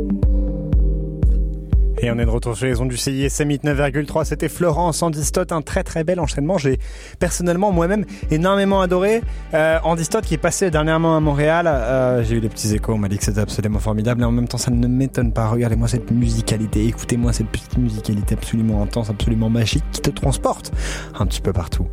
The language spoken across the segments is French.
Et on est de retour sur les ondes du CISM 9,3. C'était Florence, Andy Stott, un très très bel enchaînement. J'ai personnellement moi-même énormément adoré. Andy Stott qui est passé dernièrement à Montréal. J'ai eu des petits échos, on m'a dit que c'était absolument formidable. Et en même temps, ça ne m'étonne pas. Regardez-moi cette musicalité, écoutez-moi cette petite musicalité absolument intense, absolument magique qui te transporte un petit peu partout.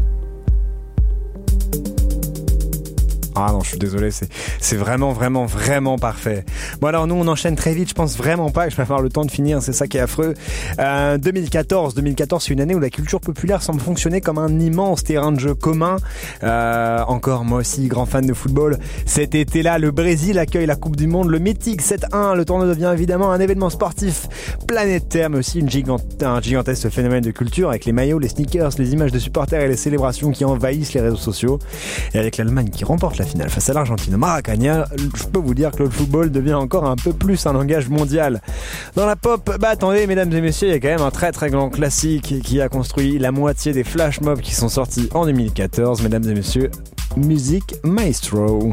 Ah non, je suis désolé, c'est vraiment parfait. Bon alors nous on enchaîne très vite, je pense vraiment pas que je vais avoir le temps de finir, c'est ça qui est affreux. 2014, c'est une année où la culture populaire semble fonctionner comme un immense terrain de jeu commun. Encore moi aussi, grand fan de football. Cet été-là, le Brésil accueille la Coupe du Monde, le mythique 7-1. Le tournoi devient évidemment un événement sportif planétaire, mais aussi un gigantesque phénomène de culture avec les maillots, les sneakers, les images de supporters et les célébrations qui envahissent les réseaux sociaux. Et avec l'Allemagne qui remporte la finale face à l'Argentine au Maracanã, je peux vous dire que le football devient encore un peu plus un langage mondial. Dans la pop, attendez mesdames et messieurs, il y a quand même un très très grand classique qui a construit la moitié des flash mobs qui sont sortis en 2014, mesdames et messieurs, Music Maestro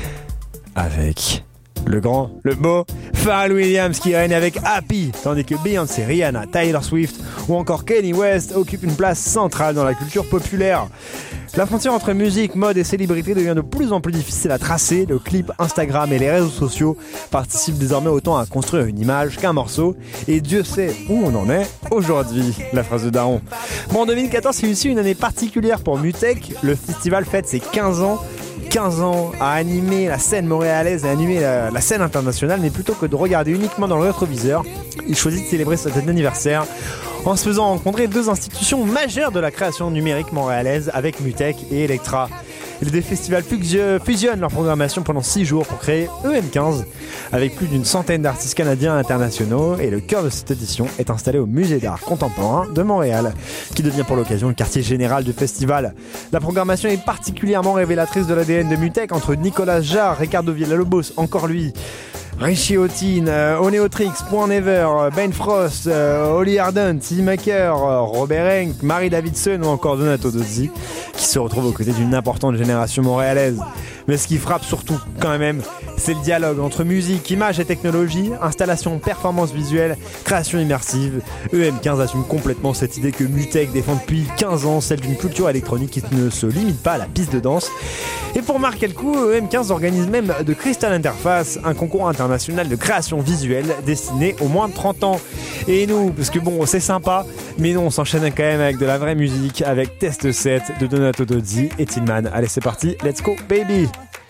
avec le grand, le beau Pharrell Williams qui règne avec Happy, tandis que Beyoncé, Rihanna, Taylor Swift ou encore Kanye West occupent une place centrale dans la culture populaire. La frontière entre musique, mode et célébrité devient de plus en plus difficile à tracer. Le clip, Instagram et les réseaux sociaux participent désormais autant à construire une image qu'un morceau. Et Dieu sait où on en est aujourd'hui, la phrase de Daron. Bon, en 2014, c'est aussi une année particulière pour Mutech. Le festival fête ses 15 ans. 15 ans à animer la scène montréalaise et à animer la scène internationale, mais plutôt que de regarder uniquement dans le rétroviseur, il choisit de célébrer cet anniversaire en se faisant rencontrer deux institutions majeures de la création numérique montréalaise avec Mutech et Electra. Les deux festivals fusionnent leur programmation pendant 6 jours pour créer EM15 avec plus d'une centaine d'artistes canadiens et internationaux, et le cœur de cette édition est installé au Musée d'art contemporain de Montréal qui devient pour l'occasion le quartier général du festival. La programmation est particulièrement révélatrice de l'ADN de Mutech entre Nicolas Jarre, Ricardo Villalobos, encore lui, Richie Houghton, Oneotrix, Point Never, Ben Frost, Holly Arden, T. Maker, Robert Henk, Marie Davidson ou encore Donato Dozzi qui se retrouvent aux côtés d'une importante génération montréalaise. Mais ce qui frappe surtout quand même, c'est le dialogue entre musique, image et technologie, installation, performance visuelle, création immersive. EM15 assume complètement cette idée que Mutech défend depuis 15 ans, celle d'une culture électronique qui ne se limite pas à la piste de danse. Et pour marquer le coup, EM15 organise même de Crystal Interface, un concours international de création visuelle destiné aux moins de 30 ans. Et nous, parce que bon, c'est sympa, mais nous on s'enchaîne quand même avec de la vraie musique, avec Test 7 de Donato Dozzi et Tillman. Allez, c'est parti, let's go baby!